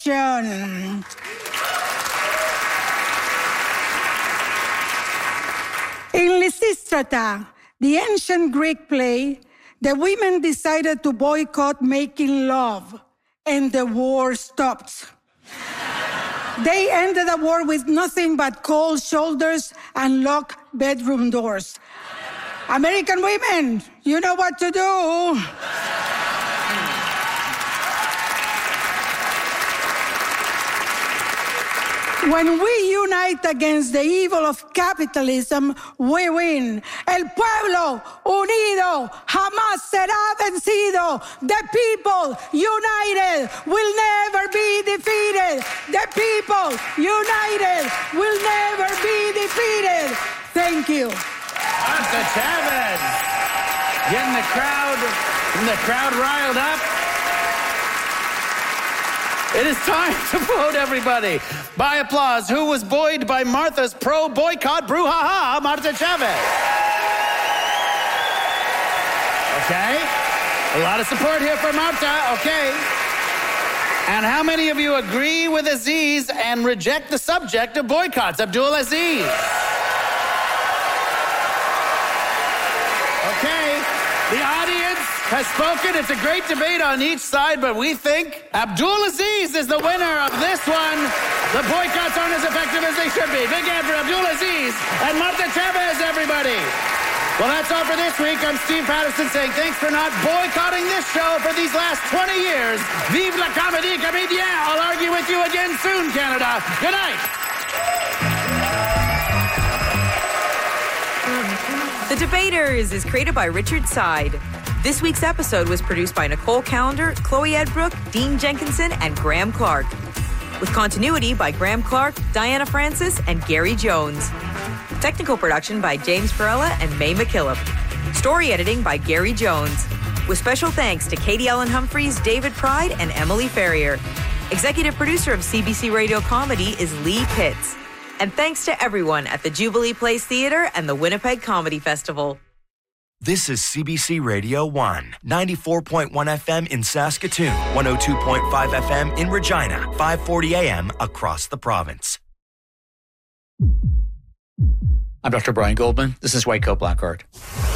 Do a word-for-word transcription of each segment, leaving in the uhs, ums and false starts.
nation. In Lysistrata, the ancient Greek play, the women decided to boycott making love, and the war stopped. They ended the war with nothing but cold shoulders and locked bedroom doors. American women, you know what to do. When we unite against the evil of capitalism, we win. El pueblo unido jamás será vencido. The people united will never be defeated. The people united will never be defeated. Thank you. Martha Chavez, getting the crowd, getting the crowd riled up. It is time to vote, everybody. By applause, who was buoyed by Martha's pro-boycott brouhaha, Martha Chavez? Okay. A lot of support here for Martha. Okay. And how many of you agree with Aziz and reject the subject of boycotts? Abdul Aziz. Okay. The audience has spoken. It's a great debate on each side, but we think Abdul Aziz is the winner of this one. The boycotts aren't as effective as they should be. Big hand for Abdul Aziz and Martha Chavez, everybody. Well, that's all for this week. I'm Steve Patterson saying thanks for not boycotting this show for these last twenty years. Vive la comédie comédien. I'll argue with you again soon, Canada. Good night. The Debaters is created by Richard Side. This week's episode was produced by Nicole Callender, Chloe Edbrook, Dean Jenkinson, and Graham Clark. With continuity by Graham Clark, Diana Francis, and Gary Jones. Technical production by James Perella and May McKillop. Story editing by Gary Jones. With special thanks to Katie Ellen Humphreys, David Pride, and Emily Ferrier. Executive producer of C B C Radio Comedy is Lee Pitts. And thanks to everyone at the Jubilee Place Theatre and the Winnipeg Comedy Festival. This is C B C Radio one, ninety-four point one F M in Saskatoon, one oh two point five F M in Regina, five forty A M across the province. I'm Doctor Brian Goldman. This is White Coat Black Art.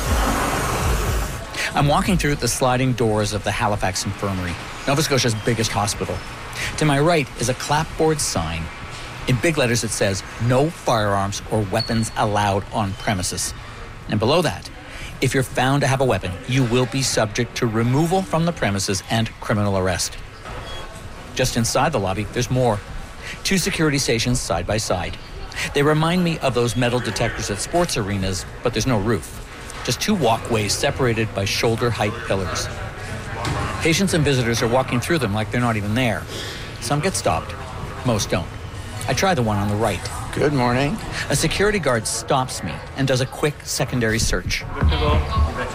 I'm walking through the sliding doors of the Halifax Infirmary, Nova Scotia's biggest hospital. To my right is a clapboard sign. In big letters it says, no firearms or weapons allowed on premises. And below that, if you're found to have a weapon, you will be subject to removal from the premises and criminal arrest. Just inside the lobby, there's more. Two security stations side by side. They remind me of those metal detectors at sports arenas, but there's no roof. Just two walkways separated by shoulder-height pillars. Patients and visitors are walking through them like they're not even there. Some get stopped, most don't. I try the one on the right. Good morning. A security guard stops me and does a quick secondary search. Good to go.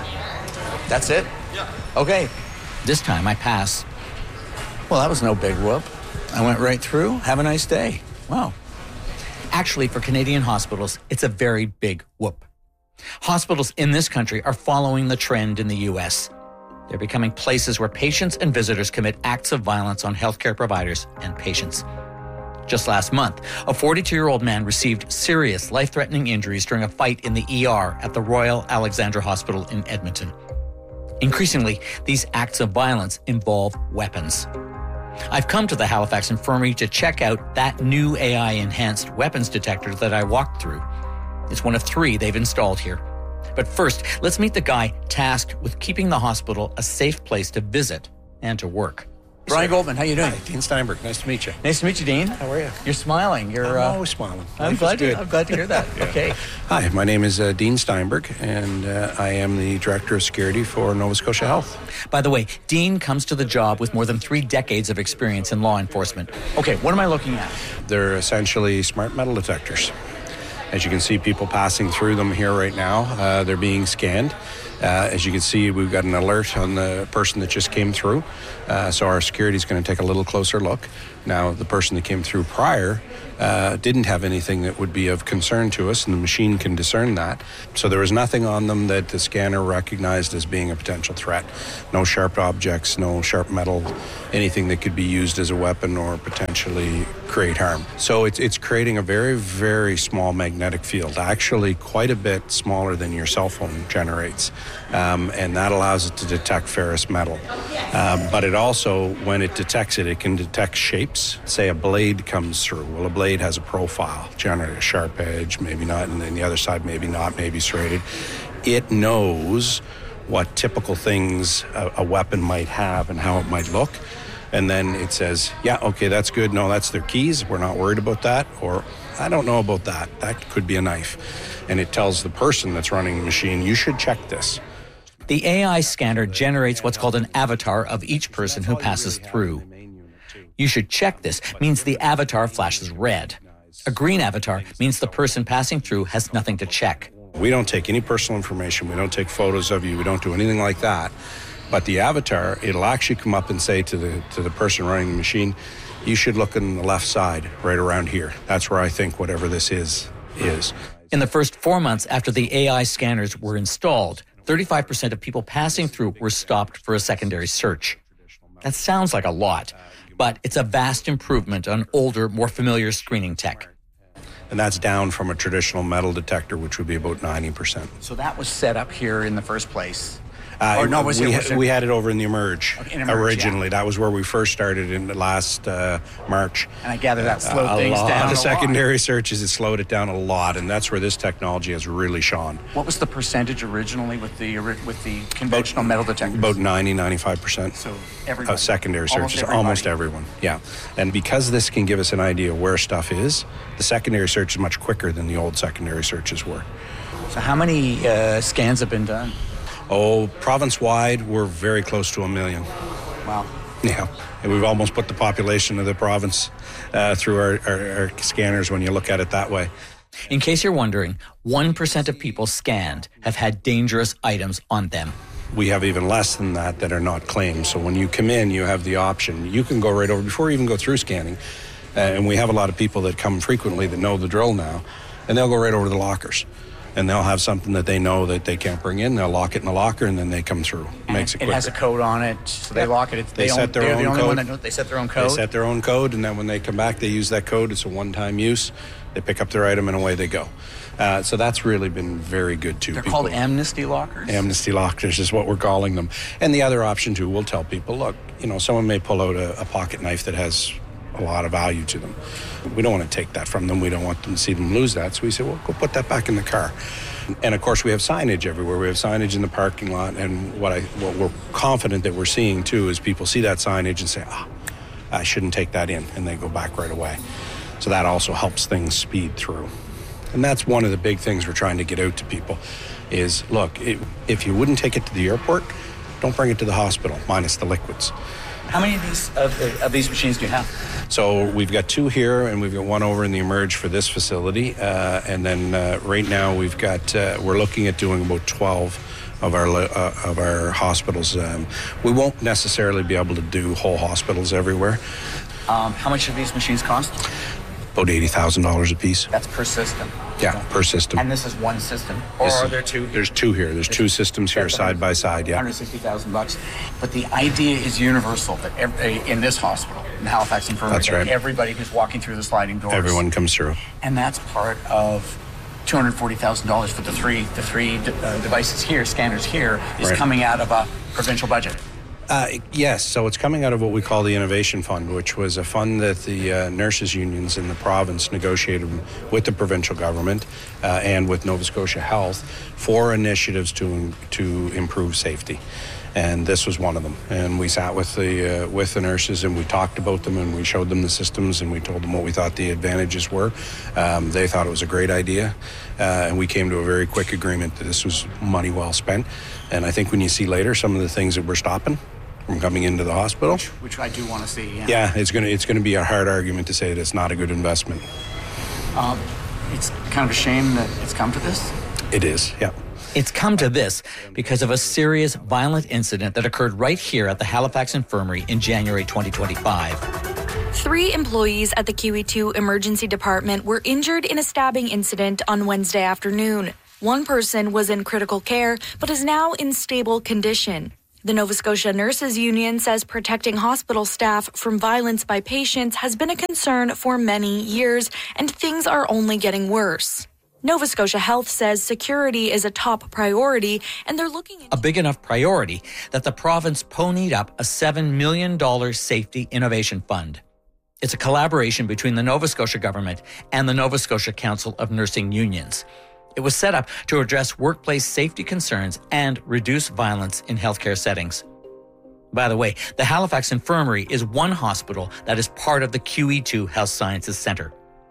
That's it? Yeah. Okay. This time I pass. Well, that was no big whoop. I went right through. Have a nice day. Wow. Actually, for Canadian hospitals, it's a very big whoop. Hospitals in this country are following the trend in the U S. They're becoming places where patients and visitors commit acts of violence on healthcare providers and patients. Just last month, a forty-two-year-old man received serious life-threatening injuries during a fight in the E R at the Royal Alexandra Hospital in Edmonton. Increasingly, these acts of violence involve weapons. I've come to the Halifax Infirmary to check out that new A I-enhanced weapons detector that I walked through. It's one of three they've installed here. But first, let's meet the guy tasked with keeping the hospital a safe place to visit and to work. Brian Goldman, how you doing? Hi, Dean Steinberg. Nice to meet you. Nice to meet you, Dean. How are you? You're smiling. You're I'm uh, always smiling. I'm Life glad, is to, good. I'm glad to hear that. Yeah. Okay. Hi, my name is uh, Dean Steinberg, and uh, I am the Director of Security for Nova Scotia Health. By the way, Dean comes to the job with more than three decades of experience in law enforcement. Okay, what am I looking at? They're essentially smart metal detectors. As you can see, people passing through them here right now. Uh, they're being scanned. Uh, as you can see, we've got an alert on the person that just came through. Uh, so our security is going to take a little closer look. Now, the person that came through prior uh, didn't have anything that would be of concern to us, and the machine can discern that. So there was nothing on them that the scanner recognized as being a potential threat. No sharp objects, no sharp metal, anything that could be used as a weapon or potentially create harm. So it's, it's creating a very, very small magnetic field, actually quite a bit smaller than your cell phone generates. Um, and that allows it to detect ferrous metal. Um, but it also, when it detects it, it can detect shapes. Say a blade comes through. Well, a blade has a profile, generally a sharp edge, maybe not, and then the other side maybe not, maybe serrated. It knows what typical things a, a weapon might have and how it might look. And then it says, yeah, okay, that's good. No, that's their keys. We're not worried about that. Or, I don't know about that. That could be a knife. And it tells the person that's running the machine, you should check this. The A I scanner generates what's called an avatar of each person who passes through. You should check this means the avatar flashes red. A green avatar means the person passing through has nothing to check. We don't take any personal information. We don't take photos of you. We don't do anything like that. But the avatar, it'll actually come up and say to the to the person running the machine, you should look on the left side, right around here. That's where I think whatever this is, is. In the first four months after the A I scanners were installed, thirty-five percent of people passing through were stopped for a secondary search. That sounds like a lot, but it's a vast improvement on older, more familiar screening tech. And that's down from a traditional metal detector, which would be about ninety percent. So that was set up here in the first place. Uh, or no, was we, it, was ha- it? we had it over in the Emerge, Okay, in Emerge, originally. Yeah. That was where we first started in the last uh, March. And I gather that slowed uh, things a lot down of a secondary lot. searches, it slowed it down a lot, and that's where this technology has really shone. What was the percentage originally with the with the conventional metal detectors? About ninety, ninety-five percent. So everybody. Of secondary Almost searches, everybody. almost everyone, yeah. And because this can give us an idea of where stuff is, the secondary search is much quicker than the old secondary searches were. So how many uh, scans have been done? Oh, province-wide, we're very close to a million. Wow. Yeah, and we've almost put the population of the province uh, through our, our, our scanners when you look at it that way. In case you're wondering, one percent of people scanned have had dangerous items on them. We have even less than that that are not claimed. So when you come in, you have the option. You can go right over, before you even go through scanning, uh, and we have a lot of people that come frequently that know the drill now, and they'll go right over to the lockers. And they'll have something that they know that they can't bring in. They'll lock it in the locker, and then they come through. Makes it It quicker. has a code on it, so they Yep. lock it. It's, They they set own, their they're own the only code. one that knows. They set their own code. They set their own code, and then when they come back, they use that code. It's a one-time use. They pick up their item, and away they go. Uh, so that's really been very good, too. They're People- called amnesty lockers? Amnesty lockers is what we're calling them. And the other option, too, we'll tell people, look, you know, someone may pull out a, a pocket knife that has a lot of value to them. We don't want to take that from them. We don't want them to see them lose that. So we say, well, go put that back in the car. And of course, we have signage everywhere. We have signage in the parking lot. And what I, what we're confident that we're seeing, too, is people see that signage and say, ah, I shouldn't take that in. And they go back right away. So that also helps things speed through. And that's one of the big things we're trying to get out to people is, look, it, if you wouldn't take it to the airport, don't bring it to the hospital, minus the liquids. How many of these of, of these machines do you have? So we've got two here, and we've got one over in the Emerge for this facility. Uh, and then uh, right now we've got, uh, we're looking at doing about twelve of our uh, of our hospitals. Um, we won't necessarily be able to do whole hospitals everywhere. Um, how much do these machines cost? About eighty thousand dollars a piece. That's per system. Yeah, per system. And this is one system, or This are is- there two? There's two here. There's two systems here, side by side, one yeah. hundred sixty thousand bucks. But the idea is universal that every, in this hospital, in Halifax Infirmary, That's right. that everybody who's walking through the sliding doors. Everyone comes through. And that's part of two hundred forty thousand dollars for the three the three uh, devices here, scanners here, is Right. coming out of a provincial budget. Uh, yes, so it's coming out of what we call the Innovation Fund, which was a fund that the uh, nurses' unions in the province negotiated with the provincial government uh, and with Nova Scotia Health for initiatives to to improve safety. And this was one of them. And we sat with the uh, with the nurses and we talked about them and we showed them the systems and we told them what we thought the advantages were. Um, they thought it was a great idea, uh, and we came to a very quick agreement that this was money well spent. And I think when you see later some of the things that we're stopping from coming into the hospital, Which I do want to see. Yeah. yeah, it's gonna it's gonna be a hard argument to say that it's not a good investment. Um, it's kind of a shame that it's come to this. It is, yeah. It's come to this because of a serious violent incident that occurred right here at the Halifax Infirmary in January twenty twenty-five. Three employees at the Q E two Emergency Department were injured in a stabbing incident on Wednesday afternoon. One person was in critical care but is now in stable condition. The Nova Scotia Nurses Union says protecting hospital staff from violence by patients has been a concern for many years, and things are only getting worse. Nova Scotia Health says security is a top priority, and they're looking into a big enough priority that the province ponied up a seven million dollars Safety Innovation Fund. It's a collaboration between the Nova Scotia government and the Nova Scotia Council of Nursing Unions. It was set up to address workplace safety concerns and reduce violence in healthcare settings. By the way, the Halifax Infirmary is one hospital that is part of the Q E two Health Sciences Centre.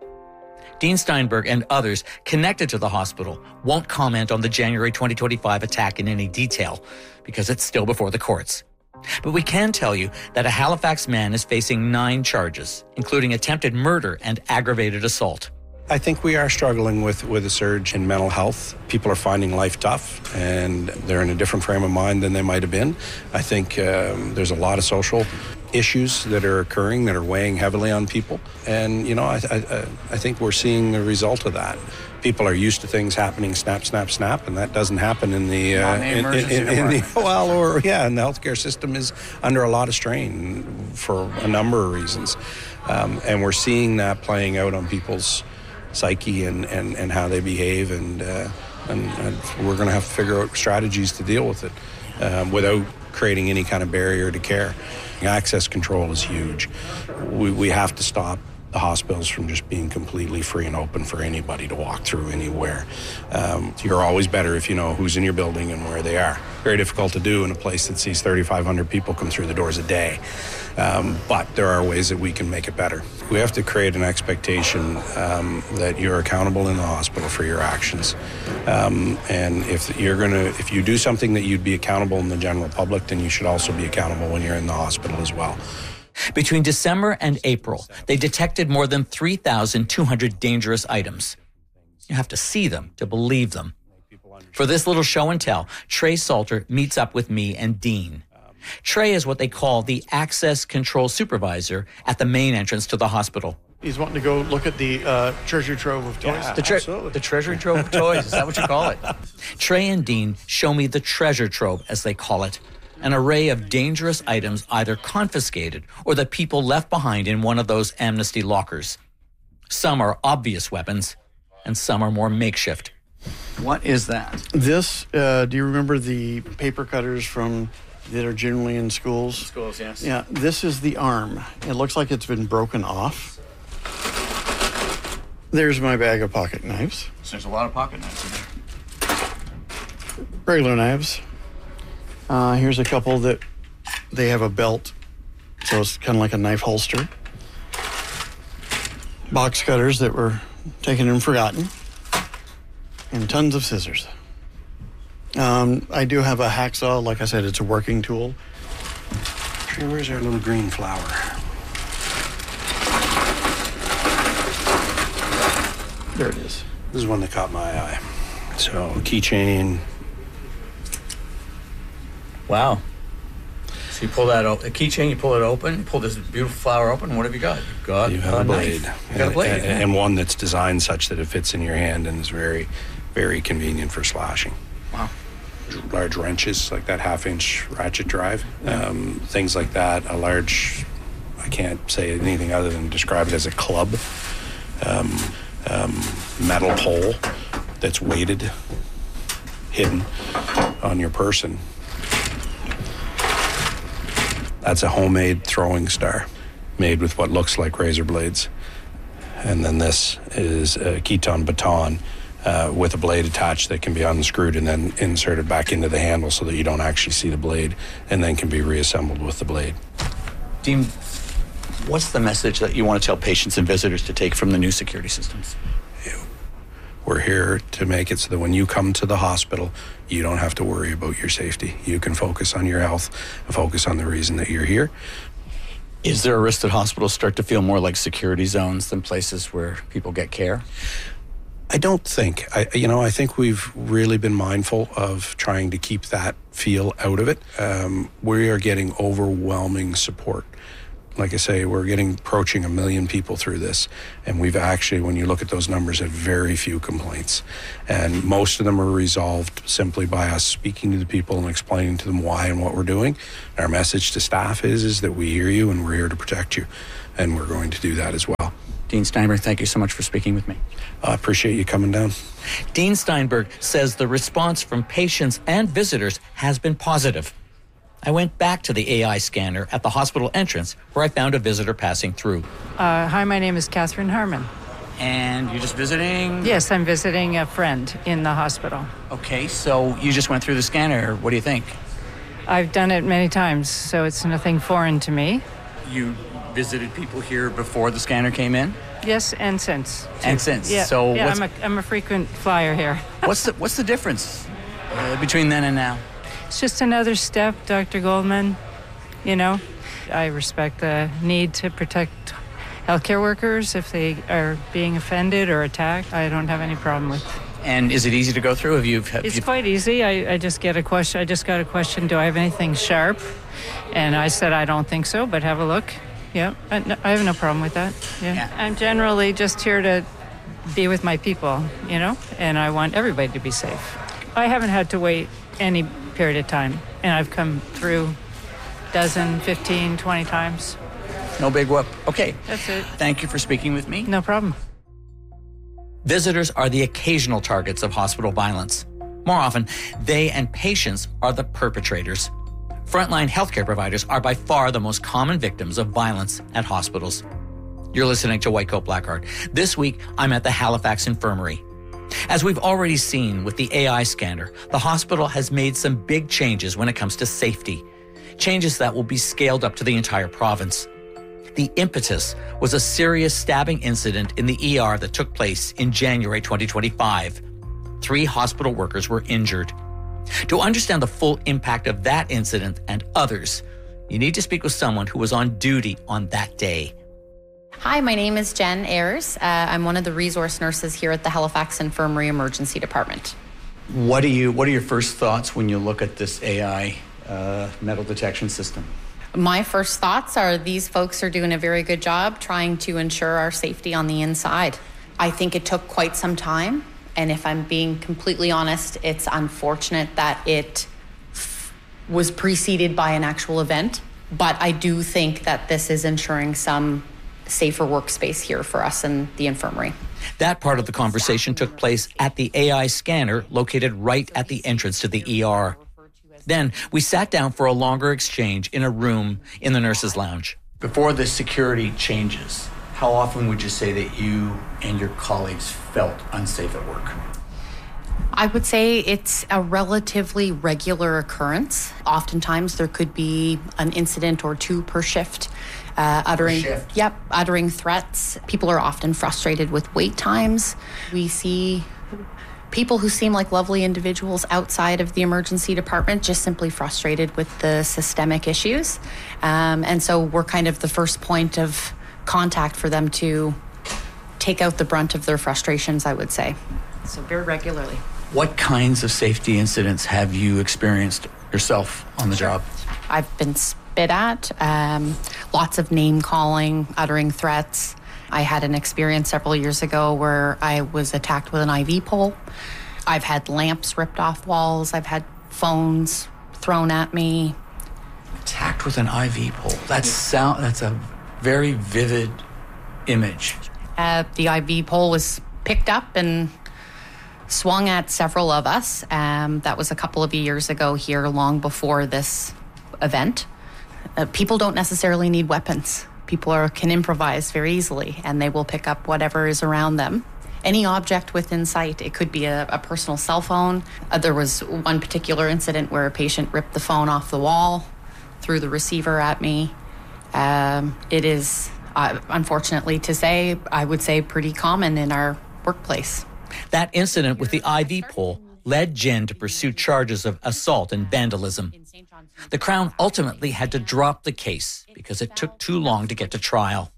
Dean Steinberg and others connected to the hospital won't comment on the January twenty twenty-five attack in any detail because it's still before the courts. But we can tell you that a Halifax man is facing nine charges, including attempted murder and aggravated assault. I think we are struggling with, with a surge in mental health. People are finding life tough, and they're in a different frame of mind than they might have been. I think um, there's a lot of social issues that are occurring that are weighing heavily on people. And, you know, I, I, I think we're seeing the result of that. People are used to things happening snap, snap, snap, and that doesn't happen in the, uh, in, in, in, in the well, or yeah, and the healthcare system is under a lot of strain for a number of reasons. Um, and we're seeing that playing out on people's psyche and, and, and how they behave, and, uh, and, and we're going to have to figure out strategies to deal with it um, without creating any kind of barrier to care. Access control is huge. We, we have to stop the hospitals from just being completely free and open for anybody to walk through anywhere. Um, you're always better if you know who's in your building and where they are. Very difficult to do in a place that sees thirty-five hundred people come through the doors a day. Um, but there are ways that we can make it better. We have to create an expectation um, that you're accountable in the hospital for your actions. Um, and if you're going to, if you do something that you'd be accountable in the general public, then you should also be accountable when you're in the hospital as well. Between December and April, they detected more than three thousand two hundred dangerous items. You have to see them to believe them. For this little show and tell, Trey Salter meets up with me and Dean. Trey is what they call the access control supervisor at the main entrance to the hospital. He's wanting to go look at the uh, treasure trove of toys. Yeah, the, tre- the treasure trove of toys, is that what you call it? Trey and Dean show me the treasure trove, as they call it, an array of dangerous items either confiscated or that people left behind in one of those amnesty lockers. Some are obvious weapons, and some are more makeshift. What is that? This, uh, do you remember the paper cutters from that are generally in schools? Schools, yes. Yeah, this is the arm. It looks like it's been broken off. There's my bag of pocket knives. So there's a lot of pocket knives in there. Regular knives. Uh, here's a couple that they have a belt, so it's kind of like a knife holster. Box cutters that were taken and forgotten. And tons of scissors. Um, I do have a hacksaw. Like I said, it's a working tool. Where's our little green flower? There it is. This is one that caught my eye. So, keychain. Wow. So you pull that, o- a keychain, you pull it open, you pull this beautiful flower open, what have you got? You've got You have a a blade. knife. You got a blade. And, and, and one that's designed such that it fits in your hand and is very, very convenient for slashing. Wow. Large wrenches, like that half-inch ratchet drive, um, things like that. A large, I can't say anything other than describe it as a club, um, um, metal pole that's weighted, hidden on your person. That's a homemade throwing star made with what looks like razor blades. And then this is a Keton baton uh, with a blade attached that can be unscrewed and then inserted back into the handle so that you don't actually see the blade, and then can be reassembled with the blade. Dean, what's the message that you want to tell patients and visitors to take from the new security systems? We're here to make it so that when you come to the hospital, you don't have to worry about your safety. You can focus on your health and focus on the reason that you're here. Is there a risk that hospitals start to feel more like security zones than places where people get care? I don't think. I, you know, I think we've really been mindful of trying to keep that feel out of it. Um, we are getting overwhelming support. Like I say, we're getting approaching a million people through this, and we've actually, when you look at those numbers, had very few complaints. And most of them are resolved simply by us speaking to the people and explaining to them why and what we're doing. Our message to staff is, is that we hear you and we're here to protect you, and we're going to do that as well. Dean Steinberg, thank you so much for speaking with me. I appreciate you coming down. Dean Steinberg says the response from patients and visitors has been positive. I went back to the A I scanner at the hospital entrance where I found a visitor passing through. Uh, hi, my name is Catherine Harmon. And you're just visiting? Yes, I'm visiting a friend in the hospital. Okay, so you just went through the scanner. What do you think? I've done it many times, so it's nothing foreign to me. You visited people here before the scanner came in? Yes, and since. And since. Yeah, so yeah what's, I'm, a, I'm a frequent flyer here. what's the What's the difference uh, between then and now? It's just another step, Doctor Goldman. You know, I respect the need to protect healthcare workers if they are being offended or attacked. I don't have any problem with it. And is it easy to go through? Have you? Have it's you... quite easy. I, I just get a question. I just got a question. Do I have anything sharp? And I said I don't think so, but have a look. Yeah, I, no, I have no problem with that. Yeah. yeah, I'm generally just here to be with my people, you know, and I want everybody to be safe. I haven't had to wait any period of time, and I've come through a dozen, fifteen, twenty times. No big whoop. Okay. That's it. Thank you for speaking with me. No problem. Visitors are the occasional targets of hospital violence. More often, they and patients are the perpetrators. Frontline healthcare providers are by far the most common victims of violence at hospitals. You're listening to White Coat Black Heart. This week, I'm at the Halifax Infirmary. As we've already seen with the A I scanner, the hospital has made some big changes when it comes to safety. Changes that will be scaled up to the entire province. The impetus was a serious stabbing incident in the E R that took place in January twenty twenty-five. Three hospital workers were injured. To understand the full impact of that incident and others, you need to speak with someone who was on duty on that day. Hi, my name is Jen Ayers. Uh, I'm one of the resource nurses here at the Halifax Infirmary Emergency Department. What do you? What are your first thoughts when you look at this A I uh, metal detection system? My first thoughts are these folks are doing a very good job trying to ensure our safety on the inside. I think it took quite some time, and if I'm being completely honest, it's unfortunate that it f- was preceded by an actual event, but I do think that this is ensuring some safer workspace here for us in the infirmary. That part of the conversation took place at the A I scanner located right at the entrance to the E R. Then we sat down for a longer exchange in a room in the nurses' lounge. Before the security changes, how often would you say that you and your colleagues felt unsafe at work? I would say it's a relatively regular occurrence. Oftentimes there could be an incident or two per shift. Uh, uttering, per shift. Yep, uttering threats. People are often frustrated with wait times. We see people who seem like lovely individuals outside of the emergency department just simply frustrated with the systemic issues. Um, and so we're kind of the first point of contact for them to take out the brunt of their frustrations, I would say. So very regularly. What kinds of safety incidents have you experienced yourself on the job? I've been spit at, um, lots of name calling, uttering threats. I had an experience several years ago where I was attacked with an I V pole. I've had lamps ripped off walls. I've had phones thrown at me. Attacked with an I V pole. That's sound. That's a very vivid image. Uh, the I V pole was picked up and swung at several of us. Um, that was a couple of years ago here, long before this event. Uh, people don't necessarily need weapons. People are, can improvise very easily, and they will pick up whatever is around them. Any object within sight. It could be a, a personal cell phone. Uh, there was one particular incident where a patient ripped the phone off the wall, threw the receiver at me. Um, it is, uh, unfortunately to say, I would say pretty common in our workplace. That incident with the I V pole led Jen to pursue charges of assault and vandalism. The Crown ultimately had to drop the case because it took too long to get to trial.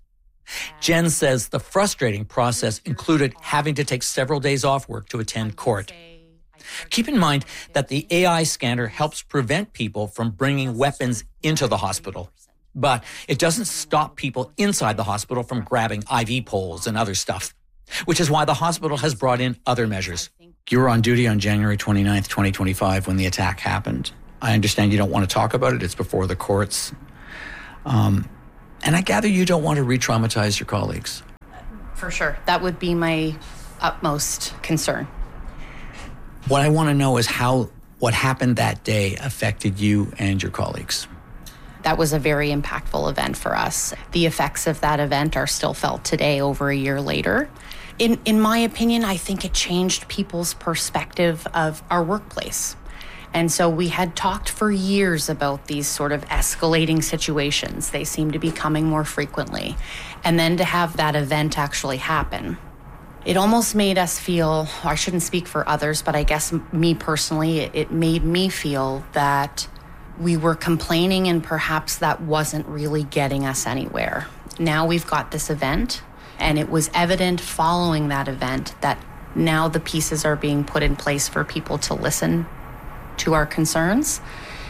Jen says the frustrating process included having to take several days off work to attend court. Keep in mind that the A I scanner helps prevent people from bringing weapons into the hospital. But it doesn't stop people inside the hospital from grabbing I V poles and other stuff, which is why the hospital has brought in other measures. You were on duty on January twenty-ninth, twenty twenty-five when the attack happened. I understand you don't want to talk about it. It's before the courts. Um, and I gather you don't want to re-traumatize your colleagues. For sure. That would be my utmost concern. What I want to know is how what happened that day affected you and your colleagues. That was a very impactful event for us. The effects of that event are still felt today, over a year later. In in my opinion, I think it changed people's perspective of our workplace. And so we had talked for years about these sort of escalating situations. They seem to be coming more frequently. And then to have that event actually happen, it almost made us feel, I shouldn't speak for others, but I guess me personally, it, it made me feel that we were complaining and perhaps that wasn't really getting us anywhere. Now we've got this event, and it was evident following that event that now the pieces are being put in place for people to listen to our concerns.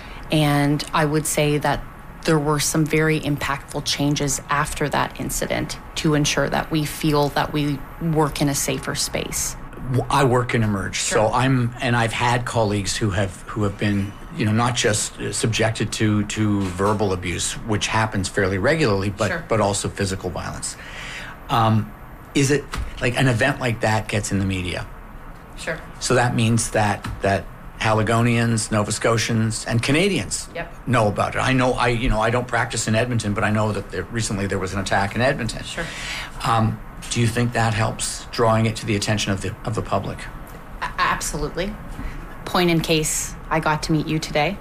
And I would say that there were some very impactful changes after that incident to ensure that we feel that we work in a safer space. I work in Emerge, sure. so I'm, and I've had colleagues who have who have been, you know, not just subjected to to verbal abuse, which happens fairly regularly, but sure. but also physical violence. Um, is it like an event like that gets in the media? Sure. So that means that that Haligonians, Nova Scotians, and Canadians yep. know about it. I know, I you know, I don't practice in Edmonton, but I know that there, recently there was an attack in Edmonton. Sure. Um, do you think that helps drawing it to the attention of the of the public? A- absolutely. Point in case, I got to meet you today.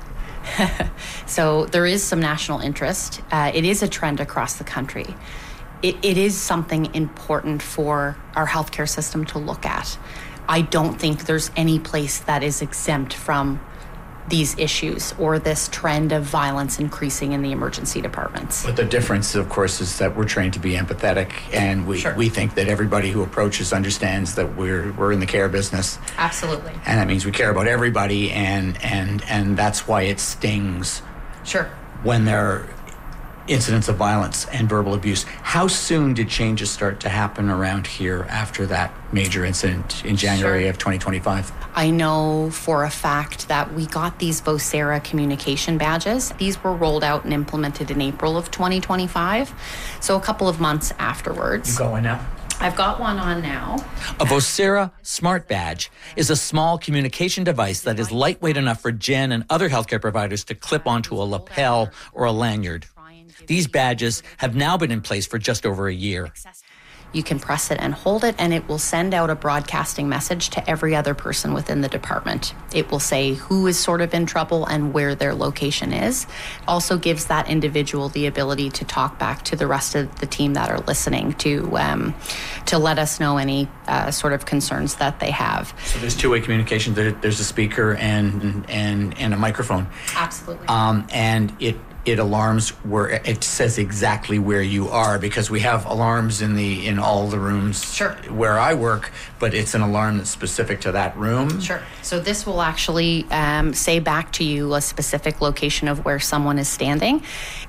So there is some national interest. Uh, it is a trend across the country. It, it is something important for our healthcare system to look at. I don't think there's any place that is exempt from these issues or this trend of violence increasing in the emergency departments. But the difference, of course, is that we're trained to be empathetic, and we, sure. we think that everybody who approaches understands that we're we're in the care business. Absolutely. And that means we care about everybody, and and and that's why it stings. Sure. When there are incidents of violence and verbal abuse. How soon did changes start to happen around here after that major incident in January sure. of twenty twenty-five? I know for a fact that we got these Vocera communication badges. These were rolled out and implemented in April of twenty twenty-five, so a couple of months afterwards. You got one now? I've got one on now. A Vocera Smart Badge is a small communication device that is lightweight enough for Jen and other healthcare providers to clip onto a lapel or a lanyard. These badges have now been in place for just over a year. You can press it and hold it, and it will send out a broadcasting message to every other person within the department. It will say who is sort of in trouble and where their location is. It also gives that individual the ability to talk back to the rest of the team that are listening to um, to let us know any uh, sort of concerns that they have. So there's two-way communication. There, there's a speaker and and and a microphone. Absolutely. Um, and it. It alarms where it says exactly where you are, because we have alarms in the in all the rooms sure. where I work, but it's an alarm that's specific to that room. Sure. So this will actually um, say back to you a specific location of where someone is standing.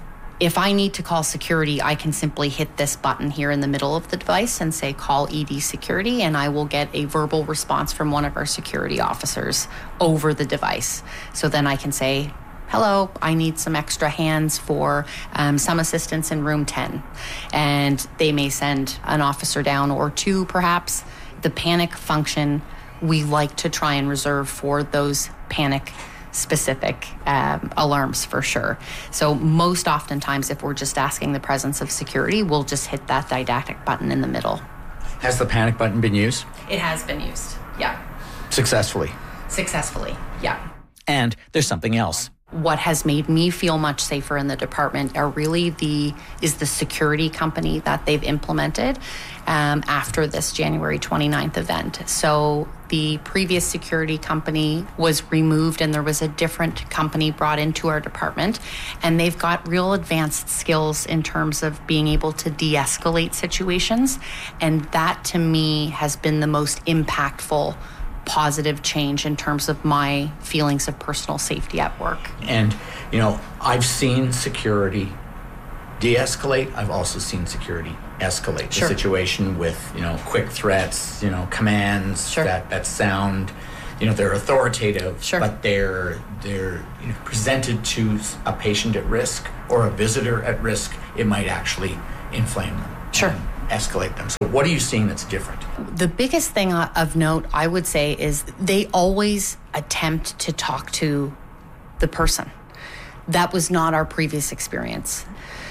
If I need to call security, I can simply hit this button here in the middle of the device and say call E D security, and I will get a verbal response from one of our security officers over the device. So then I can say, hello, I need some extra hands for um, some assistance in room ten. And they may send an officer down or two, perhaps. The panic function, we like to try and reserve for those panic specific um, alarms for sure. So most oftentimes, if we're just asking the presence of security, we'll just hit that didactic button in the middle. Has the panic button been used? It has been used, yeah. Successfully? Successfully, yeah. And there's something else. What has made me feel much safer in the department are really the is the security company that they've implemented um, after this January twenty-ninth event. So the previous security company was removed and there was a different company brought into our department, and they've got real advanced skills in terms of being able to de-escalate situations, and that to me has been the most impactful positive change in terms of my feelings of personal safety at work. And, you know, I've seen security de-escalate. I've also seen security escalate Sure. the situation with, you know, quick threats, you know, commands Sure. that, that sound, you know, they're authoritative, Sure. but they're, they're you know, presented to a patient at risk or a visitor at risk. It might actually inflame them. Sure. And escalate them. So what are you seeing that's different? The biggest thing of note, I would say, is they always attempt to talk to the person. That was not our previous experience.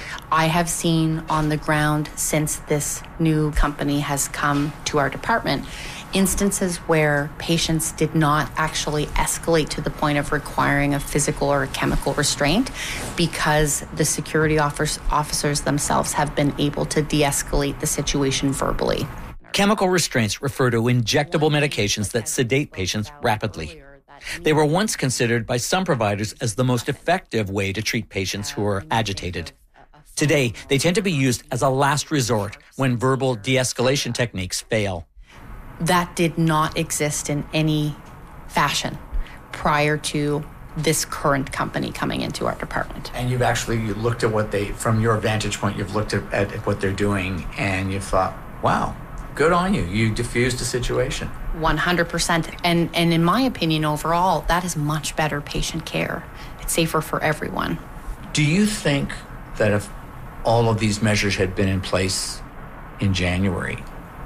I have seen on the ground since this new company has come to our department instances where patients did not actually escalate to the point of requiring a physical or a chemical restraint because the security officers themselves have been able to de-escalate the situation verbally. Chemical restraints refer to injectable medications that sedate patients rapidly. They were once considered by some providers as the most effective way to treat patients who are agitated. Today, they tend to be used as a last resort when verbal de-escalation techniques fail. That did not exist in any fashion prior to this current company coming into our department. And you've actually looked at what they, from your vantage point, you've looked at, at what they're doing and you've thought, wow, good on you. You diffused a situation. one hundred percent. And, and in my opinion, overall, that is much better patient care. It's safer for everyone. Do you think that if all of these measures had been in place in January,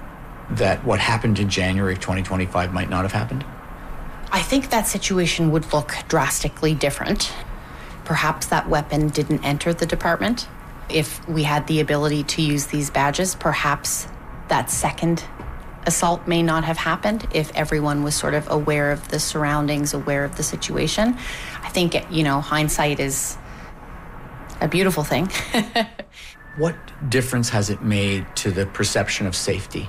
that what happened in January of twenty twenty-five might not have happened? I think that situation would look drastically different. Perhaps that weapon didn't enter the department. If we had the ability to use these badges, perhaps that second assault may not have happened if everyone was sort of aware of the surroundings, aware of the situation. I think, you know, hindsight is a beautiful thing. What difference has it made to the perception of safety?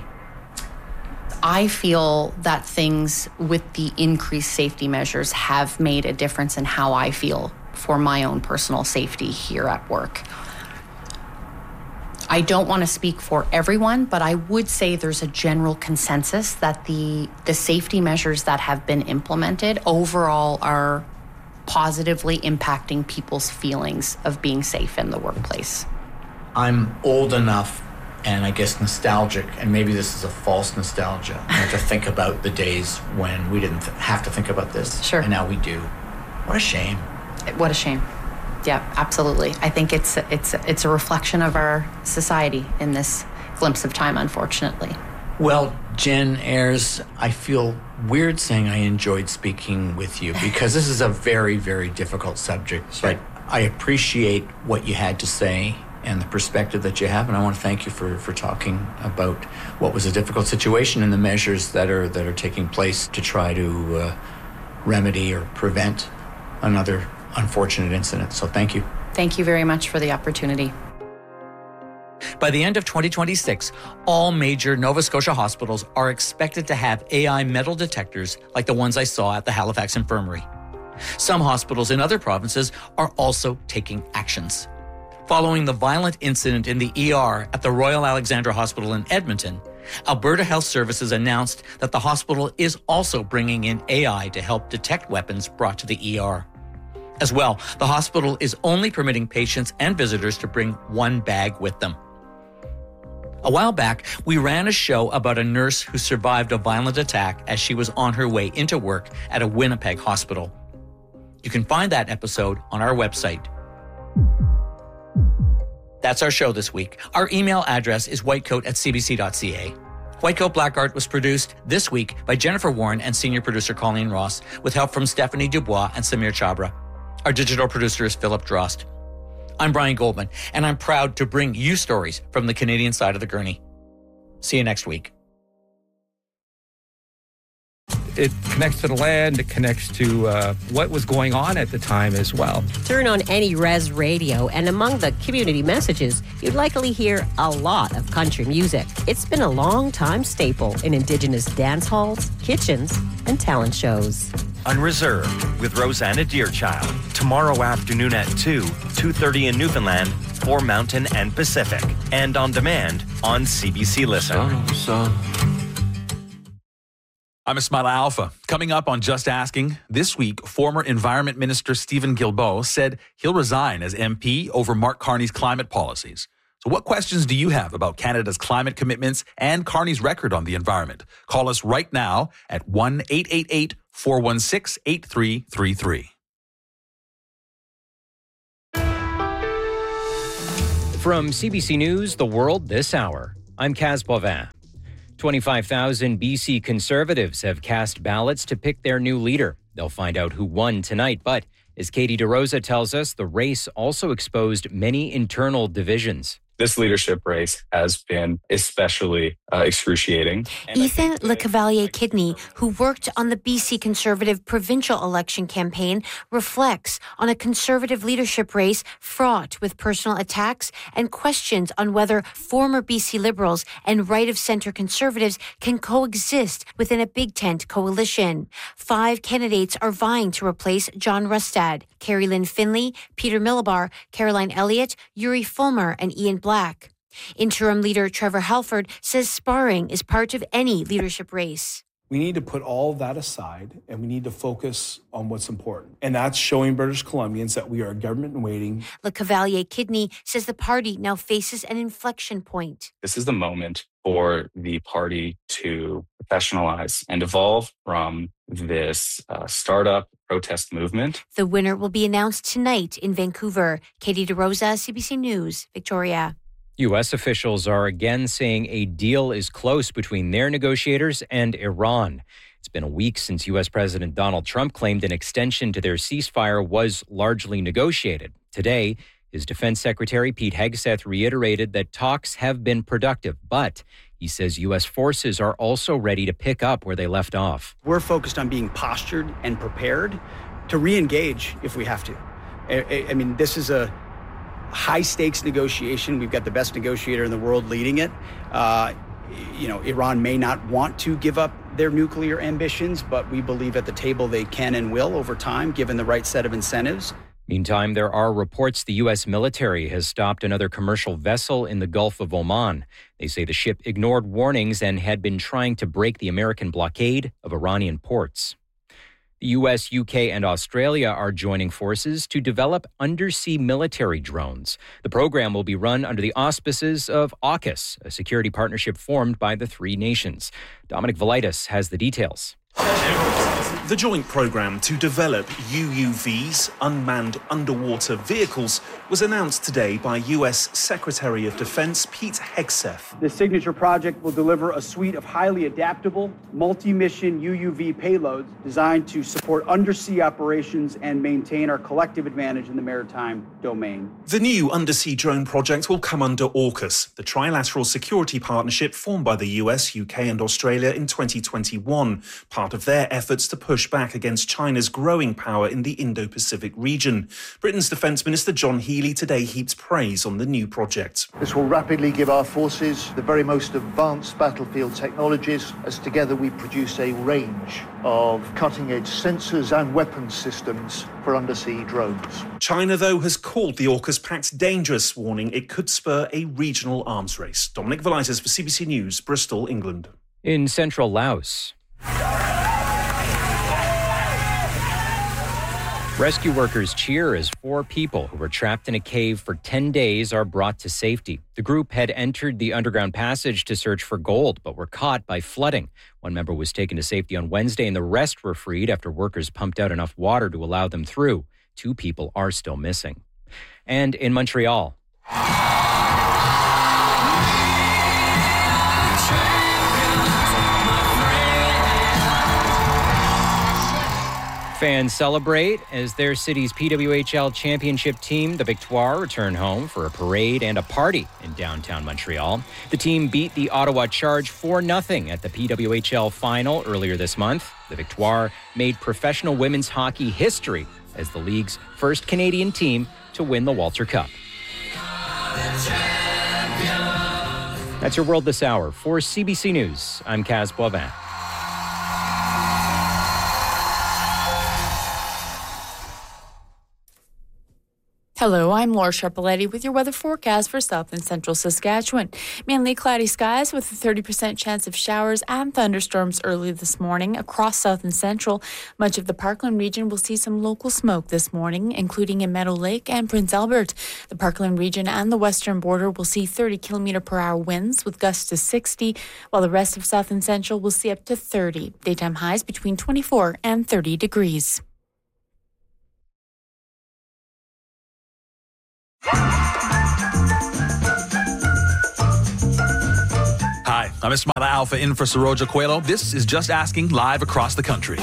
I feel that things with the increased safety measures have made a difference in how I feel for my own personal safety here at work. I don't want to speak for everyone, but I would say there's a general consensus that the, the safety measures that have been implemented overall are positively impacting people's feelings of being safe in the workplace. I'm old enough and I guess nostalgic, and maybe this is a false nostalgia, to think about the days when we didn't th- have to think about this. Sure. And now we do. What a shame. What a shame. Yeah, absolutely. I think it's it's it's a reflection of our society in this glimpse of time, unfortunately. Well, Jen Ayres, I feel weird saying I enjoyed speaking with you because this is a very, very difficult subject. Sure. But I appreciate what you had to say and the perspective that you have, and I want to thank you for, for talking about what was a difficult situation and the measures that are that are taking place to try to uh, remedy or prevent another unfortunate incident. So thank you. Thank you very much for the opportunity. By the end of twenty twenty-six, all major Nova Scotia hospitals are expected to have A I metal detectors like the ones I saw at the Halifax Infirmary. Some hospitals in other provinces are also taking actions. Following the violent incident in the E R at the Royal Alexandra Hospital in Edmonton, Alberta Health Services announced that the hospital is also bringing in A I to help detect weapons brought to the E R. As well, the hospital is only permitting patients and visitors to bring one bag with them. A while back, we ran a show about a nurse who survived a violent attack as she was on her way into work at a Winnipeg hospital. You can find that episode on our website. That's our show this week. Our email address is whitecoat at c b c dot c a. Whitecoat Black Art was produced this week by Jennifer Warren and senior producer Colleen Ross, with help from Stephanie Dubois and Samir Chabra. Our digital producer is Philip Drost. I'm Brian Goldman, and I'm proud to bring you stories from the Canadian side of the gurney. See you next week. It connects to the land, it connects to uh, what was going on at the time as well. Turn on any res radio, and among the community messages, you'd likely hear a lot of country music. It's been a long-time staple in Indigenous dance halls, kitchens, and talent shows. Unreserved with Rosanna Deerchild. Tomorrow afternoon at two, two thirty in Newfoundland, for Mountain and Pacific. And on demand on C B C Listen. I'm Ismaila Alpha. Coming up on Just Asking, this week, former Environment Minister Stephen Guilbeault said he'll resign as M P over Mark Carney's climate policies. So what questions do you have about Canada's climate commitments and Carney's record on the environment? Call us right now at one eight eight eight, four one six, eight three three three. From C B C News, The World This Hour, I'm Kaz Bovin. twenty-five thousand B C Conservatives have cast ballots to pick their new leader. They'll find out who won tonight, but as Katie DeRosa tells us, the race also exposed many internal divisions. This leadership race has been especially uh, excruciating. Ethan Lecavalier-Kidney, who worked on the B C Conservative provincial election campaign, reflects on a Conservative leadership race fraught with personal attacks and questions on whether former B C Liberals and right-of-centre Conservatives can coexist within a big tent coalition. Five candidates are vying to replace John Rustad: Carrie Lynn Finley, Peter Millibar, Caroline Elliott, Yuri Fulmer, and Ian Black. Interim leader Trevor Halford says sparring is part of any leadership race. We need to put all of that aside and we need to focus on what's important. And that's showing British Columbians that we are a government in waiting. Lecavalier-Kidney says the party now faces an inflection point. This is the moment for the party to professionalize and evolve from this uh, startup protest movement. The winner will be announced tonight in Vancouver. Katie DeRosa, C B C News, Victoria. U S officials are again saying a deal is close between their negotiators and Iran. It's been a week since U S President Donald Trump claimed an extension to their ceasefire was largely negotiated. Today, his defense secretary, Pete Hegseth, reiterated that talks have been productive, but he says U S forces are also ready to pick up where they left off. We're focused on being postured and prepared to re-engage if we have to. I, I mean, this is a high-stakes negotiation. We've got the best negotiator in the world leading it. Uh, you know, Iran may not want to give up their nuclear ambitions, but we believe at the table they can and will over time, given the right set of incentives. Meantime, there are reports the U S military has stopped another commercial vessel in the Gulf of Oman. They say the ship ignored warnings and had been trying to break the American blockade of Iranian ports. The U S, U K, and Australia are joining forces to develop undersea military drones. The program will be run under the auspices of AUKUS, a security partnership formed by the three nations. Dominic Velitis has the details. The joint program to develop U U Vs, unmanned underwater vehicles, was announced today by U S Secretary of Defense Pete Hegseth. The signature project will deliver a suite of highly adaptable, multi-mission U U V payloads designed to support undersea operations and maintain our collective advantage in the maritime domain. The new undersea drone project will come under AUKUS, the trilateral security partnership formed by the U S, U K, and Australia in twenty twenty-one, part of their efforts to push back against China's growing power in the Indo-Pacific region. Britain's Defence Minister John Healey today heaped praise on the new project. This will rapidly give our forces the very most advanced battlefield technologies, as together we produce a range of cutting-edge sensors and weapons systems for undersea drones. China, though, has called the AUKUS pact dangerous, warning it could spur a regional arms race. Dominic Velitis for C B C News, Bristol, England. In central Laos, rescue workers cheer as four people who were trapped in a cave for ten days are brought to safety. The group had entered the underground passage to search for gold, but were caught by flooding. One member was taken to safety on Wednesday, and the rest were freed after workers pumped out enough water to allow them through. Two people are still missing. And in Montreal, fans celebrate as their city's P W H L championship team, the Victoire, return home for a parade and a party in downtown Montreal. The team beat the Ottawa Charge four nothing at the P W H L final earlier this month. The Victoire made professional women's hockey history as the league's first Canadian team to win the Walter Cup. That's your world this hour. For C B C News, I'm Kaz Boivin. Hello, I'm Laura Sharpaletti with your weather forecast for south and central Saskatchewan. Mainly cloudy skies with a thirty percent chance of showers and thunderstorms early this morning across south and central. Much of the Parkland region will see some local smoke this morning, including in Meadow Lake and Prince Albert. The Parkland region and the western border will see thirty kilometre per hour winds with gusts to sixty, while the rest of south and central will see up to thirty. Daytime highs between twenty-four and thirty degrees. Hi, I'm Ismaila Alfa in for Saroja Coelho. This is Just Asking live across the country.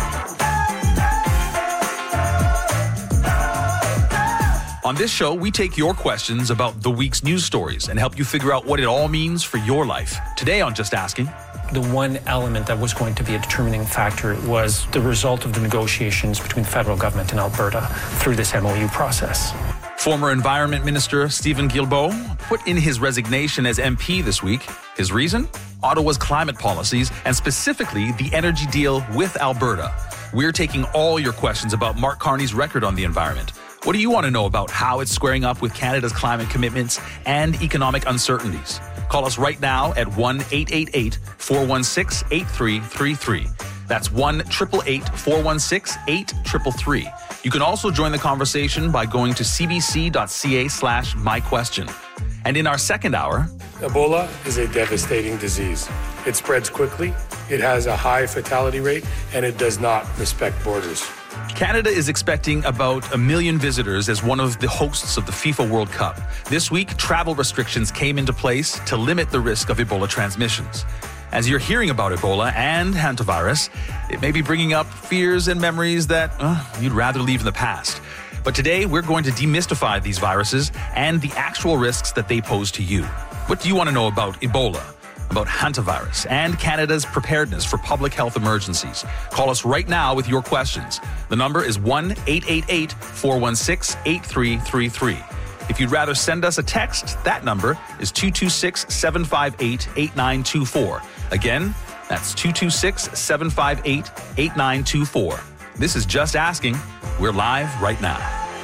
On this show, we take your questions about the week's news stories and help you figure out what it all means for your life. Today on Just Asking, the one element that was going to be a determining factor was the result of the negotiations between the federal government and Alberta through this M O U process. Former Environment Minister Steven Guilbeault put in his resignation as M P this week. His reason? Ottawa's climate policies, and specifically the energy deal with Alberta. We're taking all your questions about Mark Carney's record on the environment. What do you want to know about how it's squaring up with Canada's climate commitments and economic uncertainties? Call us right now at one eight eight eight, four one six, eight three three three. That's one eight eight eight, four one six, eight three three. You can also join the conversation by going to cbc.ca slash my question. And in our second hour, Ebola is a devastating disease. It spreads quickly, it has a high fatality rate, and it does not respect borders. Canada is expecting about a million visitors as one of the hosts of the FIFA World Cup. This week, travel restrictions came into place to limit the risk of Ebola transmissions. As you're hearing about Ebola and hantavirus, it may be bringing up fears and memories that uh, you'd rather leave in the past. But today, we're going to demystify these viruses and the actual risks that they pose to you. What do you want to know about Ebola, about hantavirus, and Canada's preparedness for public health emergencies? Call us right now with your questions. The number is one eight eight eight, four one six, eight three three three. If you'd rather send us a text, that number is two two six, seven five eight, eight nine two four. Again, that's two two six, seven five eight, eight nine two four. This is Just Asking. We're live right now.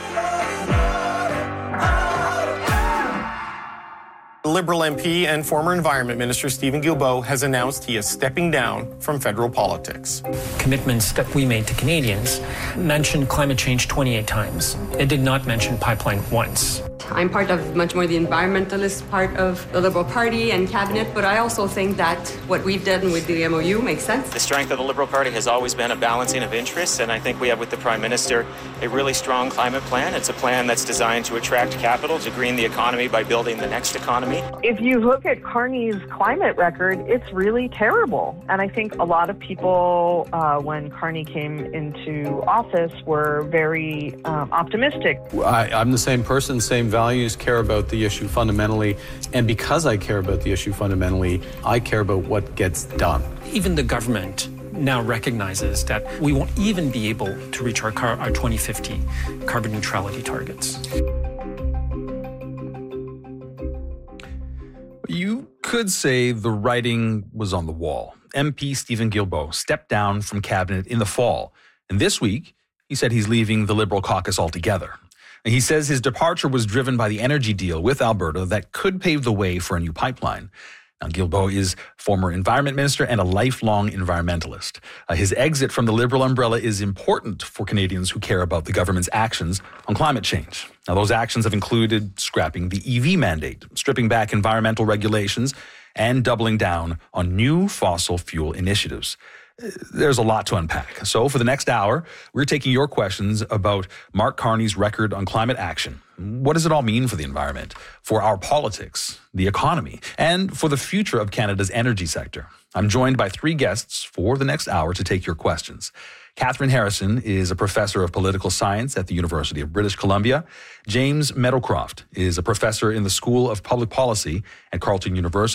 Liberal M P and former Environment Minister Steven Guilbeault has announced he is stepping down from federal politics. Commitments that we made to Canadians mentioned climate change twenty-eight times. It did not mention pipeline once. I'm part of much more the environmentalist part of the Liberal Party and Cabinet, but I also think that what we've done with the M O U makes sense. The strength of the Liberal Party has always been a balancing of interests, and I think we have with the Prime Minister a really strong climate plan. It's a plan that's designed to attract capital, to green the economy by building the next economy. If you look at Carney's climate record, it's really terrible. And I think a lot of people, uh, when Carney came into office, were very um, optimistic. I, I'm the same person, same values, care about the issue fundamentally. And because I care about the issue fundamentally, I care about what gets done. Even the government now recognizes that we won't even be able to reach our, car, our twenty fifty carbon neutrality targets. You could say the writing was on the wall. M P Steven Guilbeault stepped down from cabinet in the fall. And this week, he said he's leaving the Liberal caucus altogether. And he says his departure was driven by the energy deal with Alberta that could pave the way for a new pipeline. Now, Guilbeault is former environment minister and a lifelong environmentalist. Uh, his exit from the Liberal umbrella is important for Canadians who care about the government's actions on climate change. Now, those actions have included scrapping the E V mandate, stripping back environmental regulations, and doubling down on new fossil fuel initiatives. There's a lot to unpack. So for the next hour, we're taking your questions about Mark Carney's record on climate action. What does it all mean for the environment, for our politics, the economy, and for the future of Canada's energy sector? I'm joined by three guests for the next hour to take your questions. Catherine Harrison is a professor of political science at the University of British Columbia. James Meadowcroft is a professor in the School of Public Policy at Carleton University.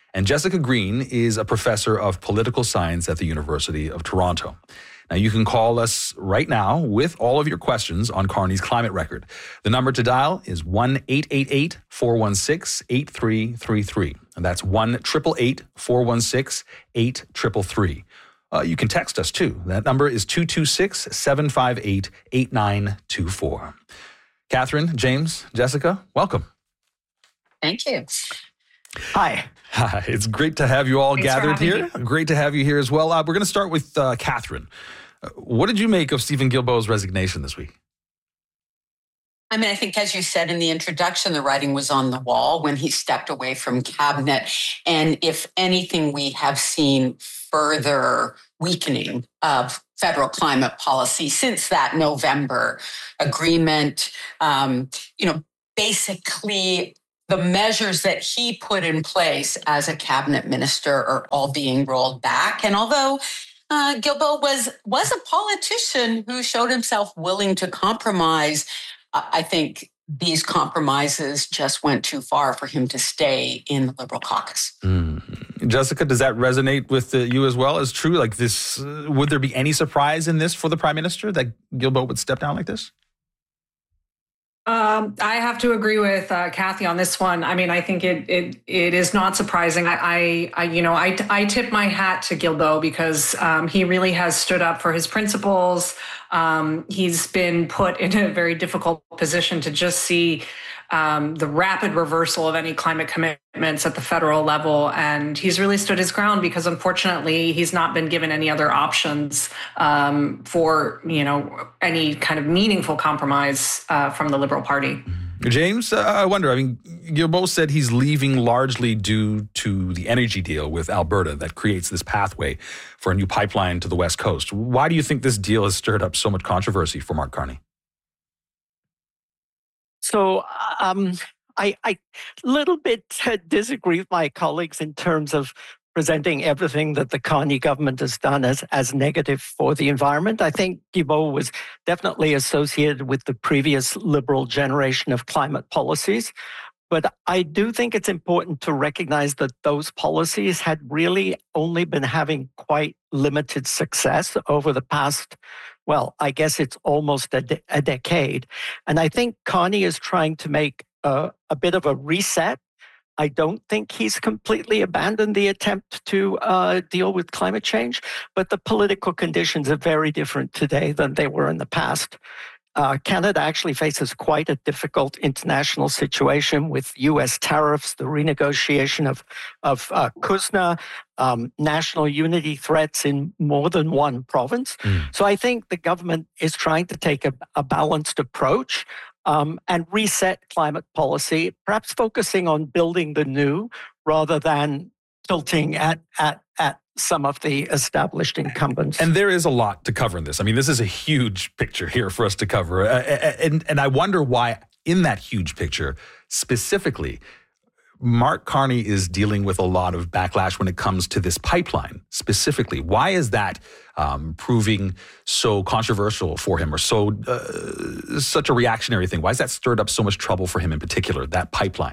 And Jessica Green is a professor of political science at the University of Toronto. Now, you can call us right now with all of your questions on Carney's climate record. The number to dial is one eight eight eight, four one six, eight three three three. And that's one eight eight eight, four one six, eight three three. Uh, you can text us, too. That number is two two six, seven five eight, eight nine two four. Catherine, James, Jessica, welcome. Thank you. Hi. Hi. It's great to have you all Thanks gathered here. Me. Great to have you here as well. Uh, we're going to start with uh, Catherine. Uh, what did you make of Stephen Guilbeault's resignation this week? I mean, I think, as you said in the introduction, the writing was on the wall when he stepped away from cabinet. And if anything, we have seen further weakening of federal climate policy since that November agreement. Um, you know, basically, the measures that he put in place as a cabinet minister are all being rolled back. And although uh, Guilbeault was, was a politician who showed himself willing to compromise, I think these compromises just went too far for him to stay in the Liberal caucus. Mm. Jessica, does that resonate with uh, you as well? Is true like this? Uh, would there be any surprise in this for the Prime Minister that Guilbeault would step down like this? Um, I have to agree with uh, Kathy on this one. I mean, I think it it it is not surprising. I, I, I you know, I I tip my hat to Guilbeault because um, he really has stood up for his principles. Um, he's been put in a very difficult position to just see um, the rapid reversal of any climate commitments at the federal level. And he's really stood his ground because, unfortunately, he's not been given any other options um, for, you know, any kind of meaningful compromise uh, from the Liberal Party. James, uh, I wonder, I mean, Guilbeault said he's leaving largely due to the energy deal with Alberta that creates this pathway for a new pipeline to the West Coast. Why do you think this deal has stirred up so much controversy for Mark Carney? So um, I a little bit disagree with my colleagues in terms of presenting everything that the Carney government has done as, as negative for the environment. I think Guilbeault was definitely associated with the previous Liberal generation of climate policies. But I do think it's important to recognize that those policies had really only been having quite limited success over the past, well, I guess it's almost a, de- a decade. And I think Carney is trying to make a, a bit of a reset. I don't think he's completely abandoned the attempt to uh, deal with climate change, but the political conditions are very different today than they were in the past. Uh, Canada actually faces quite a difficult international situation with U S tariffs, the renegotiation of, of uh, C U S N A, um, national unity threats in more than one province. Mm. So I think the government is trying to take a, a balanced approach um, and reset climate policy, perhaps focusing on building the new rather than tilting at, at, at some of the established incumbents. And there is a lot to cover in this. I mean, this is a huge picture here for us to cover. Uh, and, and I wonder why in that huge picture, specifically, Mark Carney is dealing with a lot of backlash when it comes to this pipeline specifically. Why is that um, proving so controversial for him or so uh, such a reactionary thing? Why has that stirred up so much trouble for him in particular, that pipeline?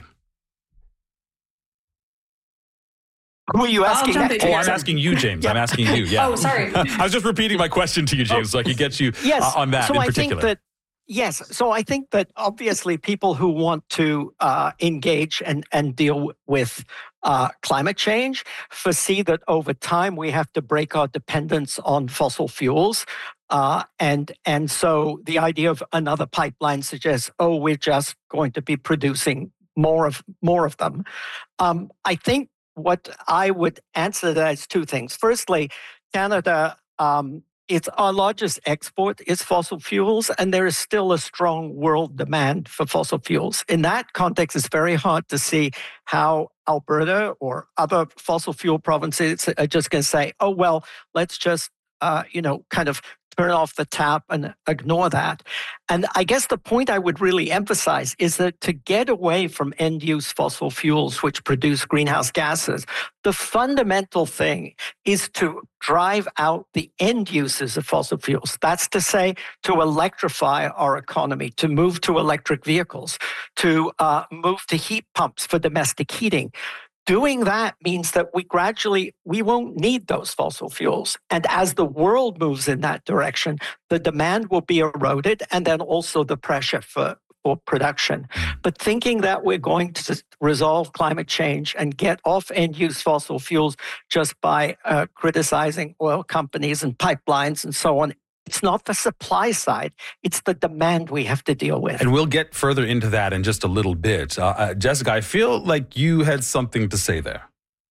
Who are you asking that? Oh, I'm asking you, James. yeah. I'm asking you. Yeah. Oh, sorry. I was just repeating my question to you, James, oh. so I could get you yes. uh, on that so in I particular. Think that, yes. So I think that obviously people who want to uh, engage and, and deal with uh, climate change foresee that over time we have to break our dependence on fossil fuels. Uh, and and so the idea of another pipeline suggests, oh, we're just going to be producing more of more of them. Um, I think what I would answer that is two things. Firstly, Canada, um, it's our largest export is fossil fuels, and there is still a strong world demand for fossil fuels. In that context, it's very hard to see how Alberta or other fossil fuel provinces are just going to say, oh, well, let's just, uh, you know, kind of turn off the tap and ignore that. And I guess the point I would really emphasize is that to get away from end-use fossil fuels, which produce greenhouse gases, the fundamental thing is to drive out the end uses of fossil fuels. That's to say, to electrify our economy, to move to electric vehicles, to uh, move to heat pumps for domestic heating, Doing that means that we gradually, we won't need those fossil fuels. And as the world moves in that direction, the demand will be eroded and then also the pressure for, for production. But thinking that we're going to resolve climate change and get off and use fossil fuels just by uh, criticizing oil companies and pipelines and so on, it's not the supply side, it's the demand we have to deal with. And we'll get further into that in just a little bit. Uh, uh, Jessica, I feel like you had something to say there.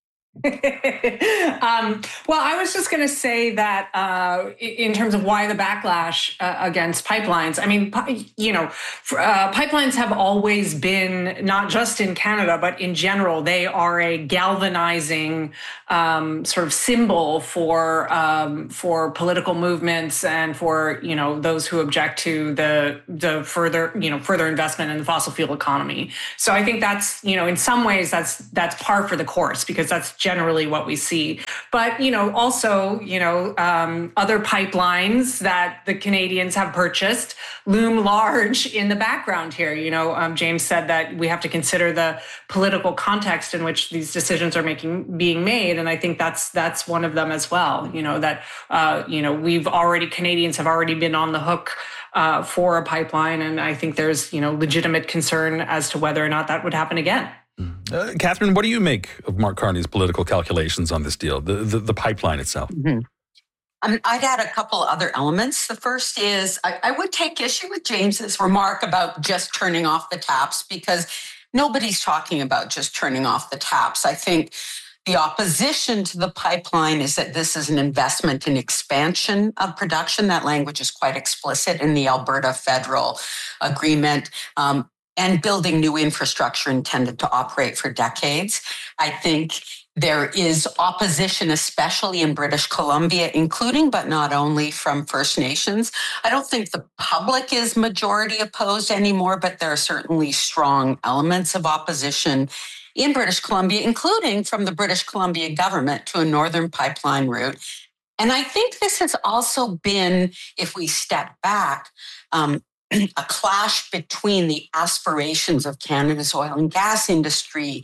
um, well, I was just going to say that uh, in terms of why the backlash uh, against pipelines, I mean, you know, uh, pipelines have always been, not just in Canada, but in general, they are a galvanizing um, sort of symbol for um, for political movements and for, you know, those who object to the the further, you know, further investment in the fossil fuel economy. So I think that's, you know, in some ways that's that's par for the course, because that's generally what we see. But, you know, also, you know, um, other pipelines that the Canadians have purchased loom large in the background here. You know, um, James said that we have to consider the political context in which these decisions are making being made. And I think that's that's one of them as well. You know, that, uh, you know, we've already, Canadians have already been on the hook uh, for a pipeline. And I think there's, you know, legitimate concern as to whether or not that would happen again. Uh, Catherine, what do you make of Mark Carney's political calculations on this deal, the the, the pipeline itself? Mm-hmm. Um, I'd add a couple other elements. The first is I, I would take issue with James's remark about just turning off the taps, because nobody's talking about just turning off the taps. I think the opposition to the pipeline is that this is an investment in expansion of production. That language is quite explicit in the Alberta Federal Agreement. Um, and building new infrastructure intended to operate for decades. I think there is opposition, especially in British Columbia, including but not only from First Nations. I don't think the public is majority opposed anymore, but there are certainly strong elements of opposition in British Columbia, including from the British Columbia government to a northern pipeline route. And I think this has also been, if we step back, um, a clash between the aspirations of Canada's oil and gas industry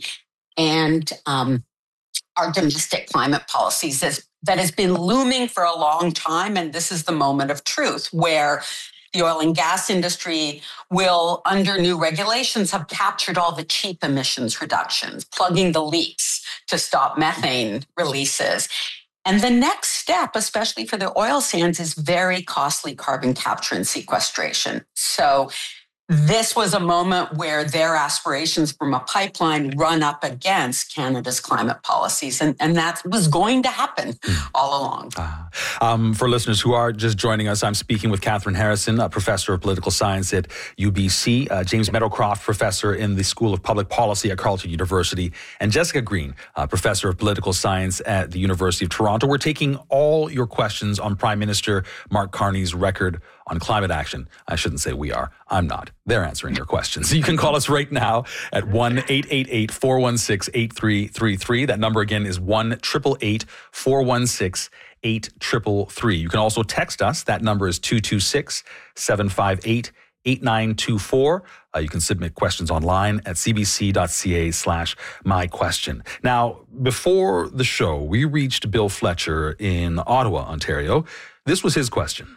and um, our domestic climate policies that, that has been looming for a long time. And this is the moment of truth where the oil and gas industry will, under new regulations, have captured all the cheap emissions reductions, plugging the leaks to stop methane releases. And the next step, especially for the oil sands, is very costly carbon capture and sequestration. So this was a moment where their aspirations from a pipeline run up against Canada's climate policies. And, and that was going to happen all along. Uh, um, for listeners who are just joining us, I'm speaking with Catherine Harrison, a professor of political science at U B C, uh, James Meadowcroft, professor in the School of Public Policy at Carleton University, and Jessica Green, uh, professor of political science at the University of Toronto. We're taking all your questions on Prime Minister Mark Carney's record on climate action. I shouldn't say we are. I'm not. They're answering your questions. You can call us right now at one eight eight eight, four one six, eight three three three. That number again is one eight eight eight, four one six, eight three three. You can also text us. That number is two two six, seven five eight, eight nine two four. Uh, you can submit questions online at cbc.ca slash my question. Now, before the show, we reached Bill Fletcher in Ottawa, Ontario. This was his question.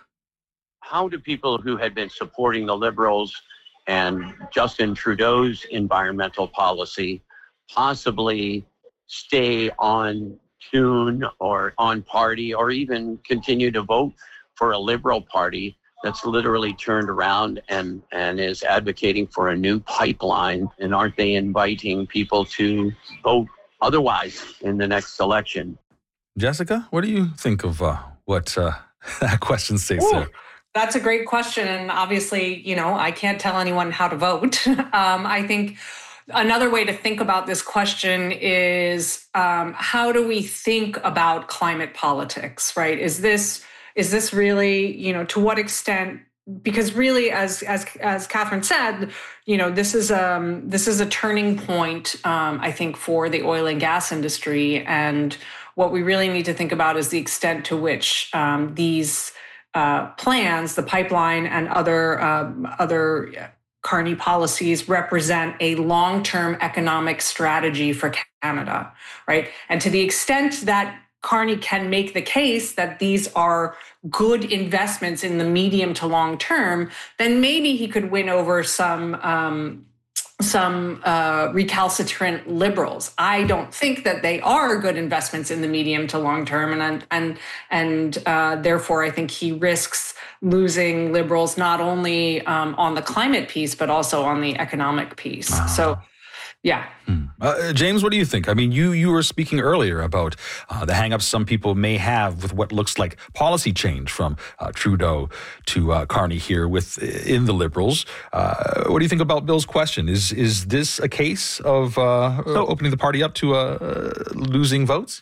How do people who had been supporting the Liberals and Justin Trudeau's environmental policy possibly stay on tune or on party or even continue to vote for a Liberal Party that's literally turned around and, and is advocating for a new pipeline? And aren't they inviting people to vote otherwise in the next election? Jessica, what do you think of uh, what uh, that question says Ooh. there? That's a great question. And obviously, you know, I can't tell anyone how to vote. um, I think another way to think about this question is um, how do we think about climate politics, right? Is this is this really, you know, to what extent? Because really, as as as Catherine said, you know, this is um this is a turning point, um, I think, for the oil and gas industry. And what we really need to think about is the extent to which um, these Uh, plans, the pipeline and other um, other Carney policies represent a long-term economic strategy for Canada, right? And to the extent that Carney can make the case that these are good investments in the medium to long term, then maybe he could win over some um, some uh, recalcitrant liberals. I don't think that they are good investments in the medium to long term, and and and uh, therefore I think he risks losing liberals not only um, on the climate piece but also on the economic piece. Ah. So, yeah. Hmm. Uh, James, what do you think? I mean, you you were speaking earlier about uh, the hang-ups some people may have with what looks like policy change from uh, Trudeau to uh, Carney here with in the Liberals. Uh, what do you think about Bill's question? Is is this a case of uh, so, opening the party up to uh, losing votes?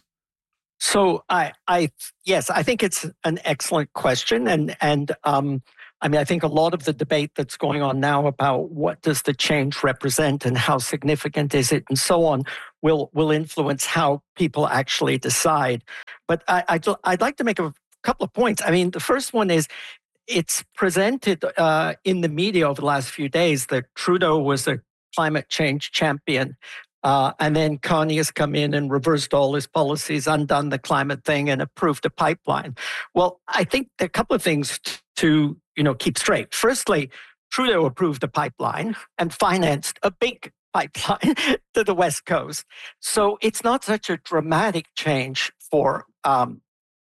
So I, I, yes, I think it's an excellent question, and and um, I mean, I think a lot of the debate that's going on now about what does the change represent and how significant is it and so on will will influence how people actually decide. But I, I'd, I'd like to make a couple of points. I mean, the first one is it's presented uh, in the media over the last few days that Trudeau was a climate change champion. Uh, and then Carney has come in and reversed all his policies, undone the climate thing, and approved a pipeline. Well, I think there are a couple of things to, you know, keep straight. Firstly, Trudeau approved a pipeline and financed a big pipeline to the West Coast. So it's not such a dramatic change for um,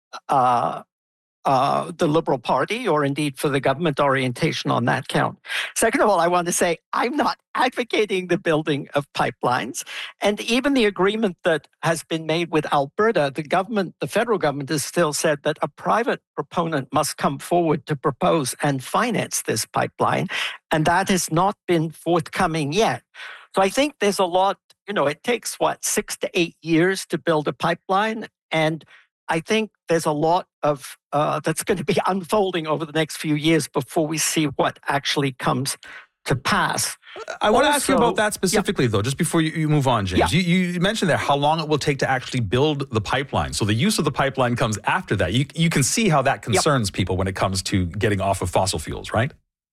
uh, uh, the Liberal Party or indeed for the government orientation on that count. Second of all, I want to say I'm not advocating the building of pipelines. And even the agreement that has been made with Alberta, the government, the federal government has still said that a private proponent must come forward to propose and finance this pipeline. And that has not been forthcoming yet. So I think there's a lot, you know, it takes what, six to eight years to build a pipeline. And I think there's a lot of uh, that's going to be unfolding over the next few years before we see what actually comes to pass. I want also, to ask you about that specifically, yeah. though, just before you, you move on, James. Yeah. You, you mentioned there how long it will take to actually build the pipeline. So the use of the pipeline comes after that. You, you can see how that concerns yep. people when it comes to getting off of fossil fuels, right?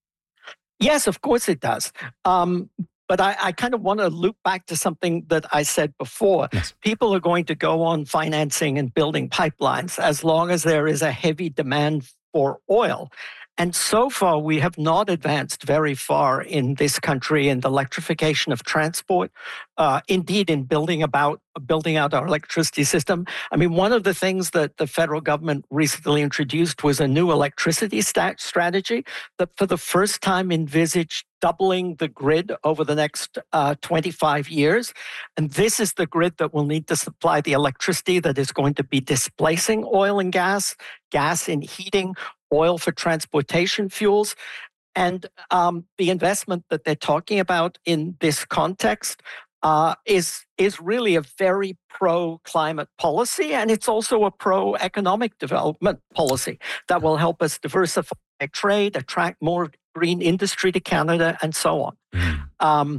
Yes, of course it does. Um, But I, I kind of want to loop back to something that I said before. Yes. People are going to go on financing and building pipelines as long as there is a heavy demand for oil. And so far, we have not advanced very far in this country in the electrification of transport, uh, indeed in building about building out our electricity system. I mean, one of the things that the federal government recently introduced was a new electricity stat strategy that for the first time envisaged doubling the grid over the next uh, twenty-five years. And this is the grid that will need to supply the electricity that is going to be displacing oil and gas, gas in heating, oil for transportation fuels. And um, the investment that they're talking about in this context uh, is, is really a very pro-climate policy. And it's also a pro-economic development policy that will help us diversify trade, attract more green industry to Canada, and so on. Mm. Um,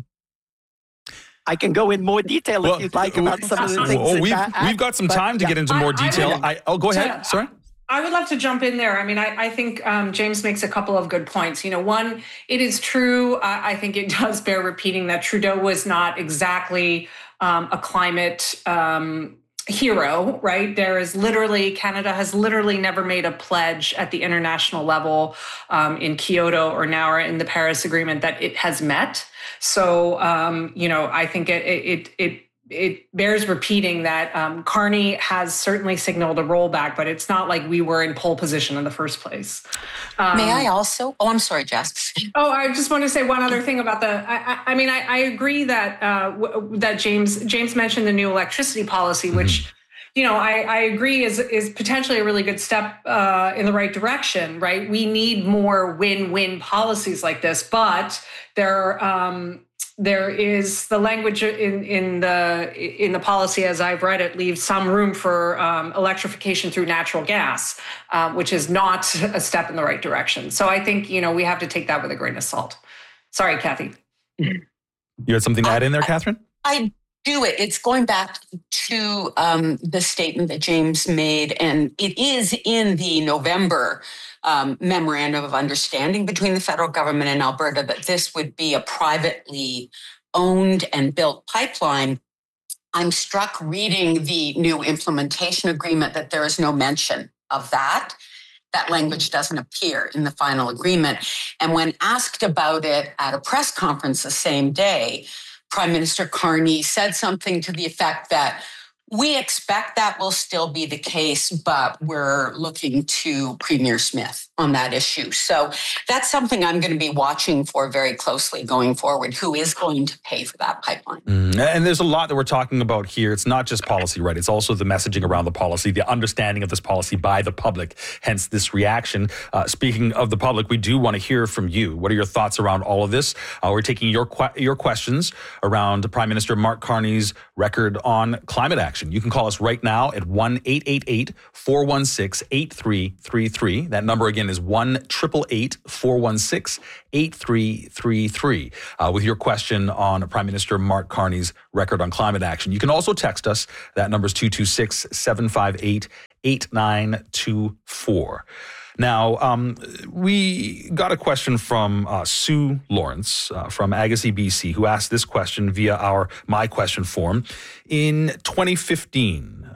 I can go in more detail well, if you'd like about some of the things. Oh, we've, that we've got some time but, to yeah. get into more detail. I, I, oh, go ahead. So, Sorry. I would love to jump in there. I mean, I, I think um, James makes a couple of good points. You know, one, it is true. I, I think it does bear repeating that Trudeau was not exactly um, a climate um, hero, right? There is literally, Canada has literally never made a pledge at the international level um, in Kyoto or now or in the Paris Agreement that it has met. So, um, you know, I think it, it, it, it bears repeating that um, Carney has certainly signaled a rollback, but it's not like we were in pole position in the first place. Um, May I also? Oh, I'm sorry, Jess. Oh, I just want to say one other thing about the. I, I mean, I, I agree that uh, w- that James James mentioned the new electricity policy, which, you know, I, I agree is is potentially a really good step uh, in the right direction. Right, we need more win-win policies like this, but there. Um, There is the language in, in the in the policy, as I've read it, leaves some room for um, electrification through natural gas, uh, which is not a step in the right direction. So I think, you know, we have to take that with a grain of salt. Sorry, Kathy. You had something to add in there, Catherine? I do it. It's going back to um, the statement that James made, and it is in the November Um, memorandum of understanding between the federal government and Alberta that this would be a privately owned and built pipeline. I'm struck reading the new implementation agreement that there is no mention of that. That language doesn't appear in the final agreement. And when asked about it at a press conference the same day, Prime Minister Carney said something to the effect that we expect that will still be the case, but we're looking to Premier Smith on that issue. So that's something I'm going to be watching for very closely going forward. Who is going to pay for that pipeline? Mm, and there's a lot that we're talking about here. It's not just policy, right? It's also the messaging around the policy, the understanding of this policy by the public, hence this reaction. Uh, speaking of the public, we do want to hear from you. What are your thoughts around all of this? Uh, we're taking your que- your questions around Prime Minister Mark Carney's record on climate action. You can call us right now at one eight eight eight, four one six, eight three three three. That number again is one eight eight eight, four one six, eight three three three uh, with your question on Prime Minister Mark Carney's record on climate action. You can also text us. That number is two two six, seven five eight, eight nine two four. Now, um, we got a question from uh, Sue Lawrence uh, from Agassiz, B C, who asked this question via our My Question form. In twenty fifteen,